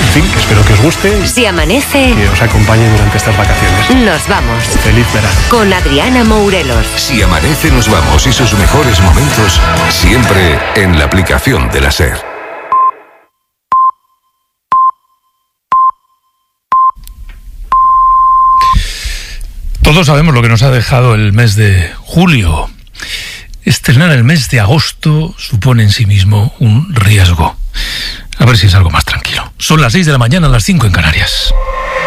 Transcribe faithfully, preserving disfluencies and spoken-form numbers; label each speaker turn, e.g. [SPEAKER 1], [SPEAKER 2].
[SPEAKER 1] fin, que espero que os guste.
[SPEAKER 2] Si amanece,
[SPEAKER 1] que os acompañe durante estas vacaciones.
[SPEAKER 2] Nos vamos.
[SPEAKER 1] Feliz verano.
[SPEAKER 2] Con Adriana Mourelos.
[SPEAKER 3] Si amanece, nos vamos, y sus mejores momentos siempre en la aplicación de la SER.
[SPEAKER 4] Todos sabemos lo que nos ha dejado el mes de julio. Estrenar el mes de agosto supone en sí mismo un riesgo. A ver si es algo más tranquilo. Son las seis de la mañana, las cinco en Canarias.